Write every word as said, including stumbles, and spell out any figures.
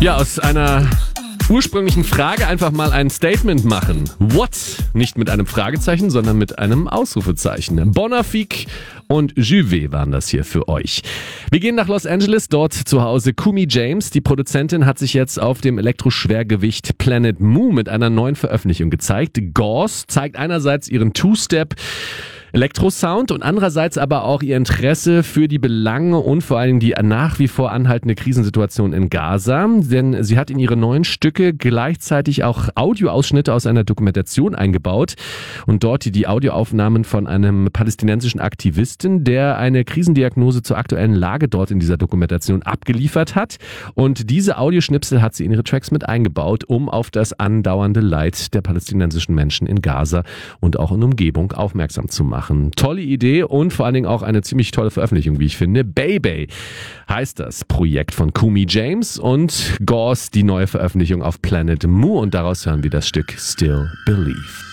Ja, aus einer ursprünglichen Frage einfach mal ein Statement machen. What? Nicht mit einem Fragezeichen, sondern mit einem Ausrufezeichen. Bonafik und Juve waren das hier für euch. Wir gehen nach Los Angeles, dort zu Hause Kumi James. Die Produzentin hat sich jetzt auf dem Elektroschwergewicht Planet Mu mit einer neuen Veröffentlichung gezeigt. Gauze zeigt einerseits ihren Two-Step Elektrosound und andererseits aber auch ihr Interesse für die Belange und vor allem die nach wie vor anhaltende Krisensituation in Gaza. Denn sie hat in ihre neuen Stücke gleichzeitig auch Audioausschnitte aus einer Dokumentation eingebaut und dort die Audioaufnahmen von einem palästinensischen Aktivisten, der eine Krisendiagnose zur aktuellen Lage dort in dieser Dokumentation abgeliefert hat. Und diese Audioschnipsel hat sie in ihre Tracks mit eingebaut, um auf das andauernde Leid der palästinensischen Menschen in Gaza und auch in Umgebung aufmerksam zu machen. Tolle Idee und vor allen Dingen auch eine ziemlich tolle Veröffentlichung, wie ich finde. Baby heißt das Projekt von Kumi James und Gauze die neue Veröffentlichung auf Planet Mu und daraus hören wir das Stück Still Believe.